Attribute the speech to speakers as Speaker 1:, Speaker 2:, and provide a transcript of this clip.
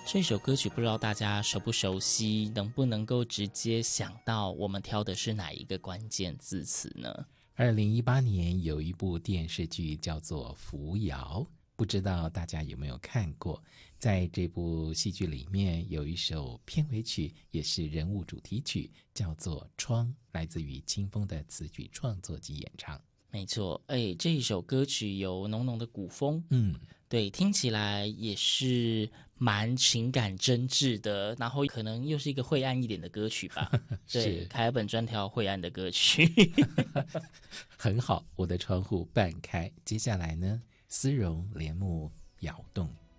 Speaker 1: 这首歌曲不知道大家熟不熟悉，能不能够直接想到我们挑的是哪一个关键字词呢
Speaker 2: ？2018年有一部电视剧叫做《扶摇》，不知道大家有没有看过？在这部戏剧里面有一首片尾曲，也是人物主题曲，叫做《窗》，来自于清风的词曲创作及演唱。
Speaker 1: 没错，这一首歌曲有浓浓的古风，对，听起来也是蛮情感真挚的，然后可能又是一个晦暗一点的歌曲吧。对，凯尔本专挑晦暗的歌曲。
Speaker 2: 很好，我的窗户半开。接下来呢，丝绒帘幕摇动。